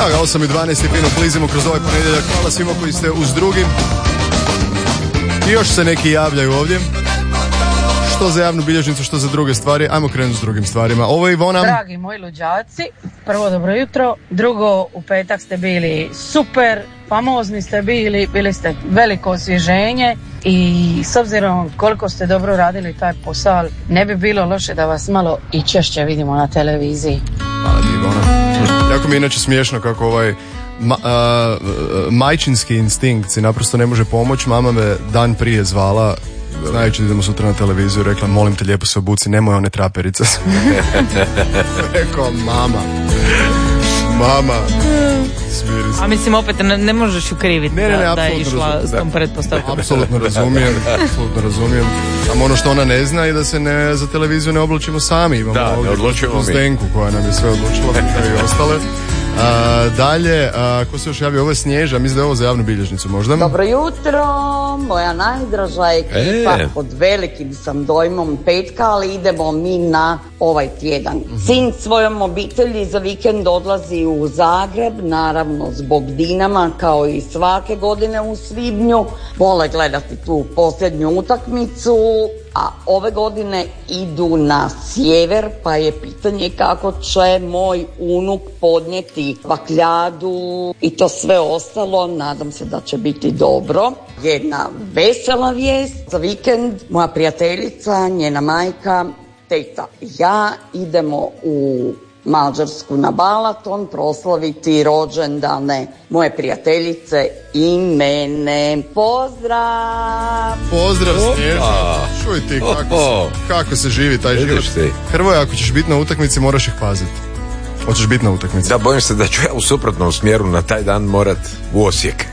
Evo ga, 8:12 fino plizimo kroz ovaj ponedjeljak. Hvala svima koji ste uz drugim. I još se neki javljaju ovdje. Što za javnu bilježnicu, što za druge stvari. Ajmo krenuti s drugim stvarima. Ovo je Ivona. Dragi moji luđaci, prvo dobro jutro. Drugo, u petak ste bili super, famozni ste bili ste veliko osvježenje i s obzirom koliko ste dobro radili taj posao, ne bi bilo loše da vas malo i češće vidimo na televiziji. Hvala ti, Ivona. Jako mi je inače smiješno kako ovaj majčinski instinkt si naprosto ne može pomoći. Mama me dan prije zvala, znajući da idemo sutra na televiziju, rekla molim te lijepo se obuci, nemoj one traperice. Rekao mama, smiri se. A mislim opet ne možeš ju kriviti da je išla s tom pretpostavkom. Apsolutno razumijem. Samo ono što ona ne zna i da se za televiziju ne odlučimo sami. Imamo ne odlučimo mi. Zdenku koja nam je sve odlučila i ostale. Dalje, ko se još javio, ovo je Snježa, mislim da je ovo za javnu bilježnicu možda. Dobro jutro, moja najdraža ekipa, pod velikim sam dojmom petka, ali idemo mi na ovaj tjedan. Sin svojom obitelji za vikend odlazi u Zagreb, naravno zbog Dinama, kao i svake godine u svibnju. Vole gledati tu posljednju utakmicu, a ove godine idu na sjever, pa je pitanje kako će moj unuk podnijeti bakljadu i to sve ostalo. Nadam se da će biti dobro. Jedna vesela vijest za vikend. Moja prijateljica, njena majka, teta i ja idemo u Mađarsku na Balaton proslaviti rođendane moje prijateljice i mene. Pozdrav! Pozdrav, Snježa! Čuj ti kako se živi taj život. Hrvoje, ako ćeš biti na utakmici moraš ih paziti. Hoćeš biti na utakmici? Da, bojim se da ću ja u suprotnom smjeru na taj dan morat u Osijek.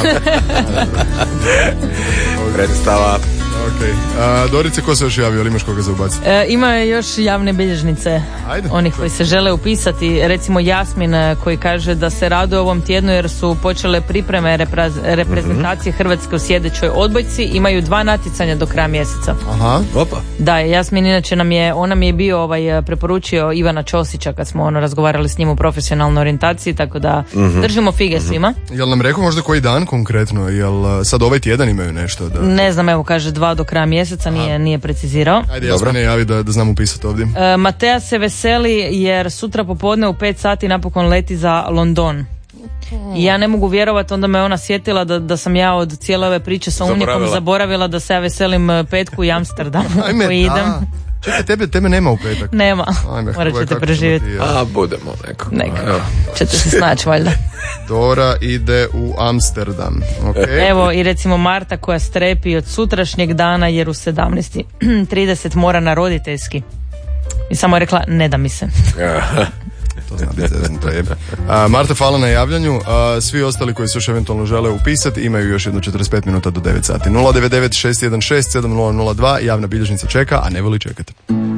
Predstava. Okay. Dorice, ko se još javio, ili imaš koga za ubaciti? Ima još javne bilježnice. Ajde. Onih koji se žele upisati. Recimo Jasmin koji kaže da se raduje ovom tjednu jer su počele pripreme reprezentacije Hrvatske u sjedećoj odbojci. Imaju 2 natjecanja do kraja mjeseca. Aha. Opa. Da, Jasmin inače ona mi je bio preporučio Ivana Ćosića kad smo razgovarali s njim u profesionalnoj orijentaciji, tako da držimo fige svima. Jel nam rekao možda koji dan konkretno? Jel sad ovaj tjedan imaju nešto? Ne znam, evo kaže 2 do kraja mjeseca, nije precizirao. Ajde, ja ne javi da znam upisati ovdje. Matea se veseli jer sutra popodne u 5 sati napokon leti za London. I ja ne mogu vjerovati, onda me ona sjetila da sam ja od cijele ove priče sa Unikom zaboravila da se ja veselim petku i Amsterdamu koji idem. Čekaj, tebe nema u petak. Nema, morat ćete preživjeti. Budemo neko. Ćete se snaći valjda. Dora ide u Amsterdam. Okay. Evo i recimo Marta koja strepi od sutrašnjeg dana jer u 17:30 mora na roditeljski. I samo je rekla ne da mi se. To zna biti zeznuto je. Marta, hvala na javljanju. Svi ostali koji se još eventualno žele upisati imaju još jedno 45 minuta do 9 sati. 099 616 7002, javna bilježnica čeka, a ne voli čekati.